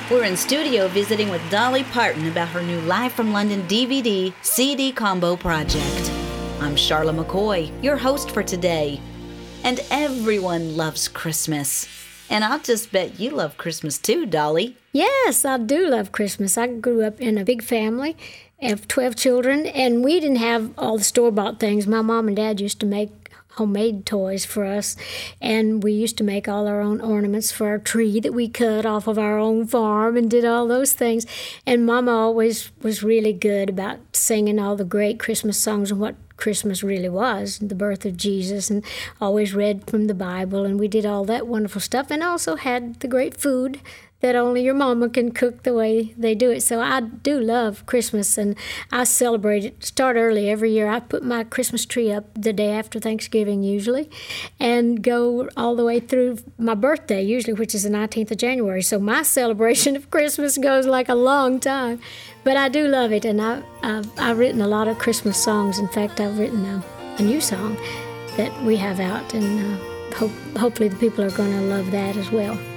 We're in studio visiting with Dolly Parton about her new Live from London DVD CD combo project. I'm Charla McCoy, your host for today. And everyone loves Christmas. And I'll just bet you love Christmas too, Dolly. Yes, I do love Christmas. I grew up in a big family of 12 children, and we didn't have all the store-bought things. My mom and dad used to make homemade toys for us, and we used to make all our own ornaments for our tree that we cut off of our own farm and did all those things. And Mama always was really good about singing all the great Christmas songs and what Christmas really was, the birth of Jesus, and always read from the Bible, and we did all that wonderful stuff, and also had the great food that only your mama can cook the way they do it. So I do love Christmas, and I celebrate it. Start early every year. I put my Christmas tree up the day after Thanksgiving usually, and go all the way through my birthday usually, which is the 19th of January. So my celebration of Christmas goes like a long time. But I do love it, and I've written a lot of Christmas songs. In fact, I've written a new song that we have out, and hopefully the people are going to love that as well.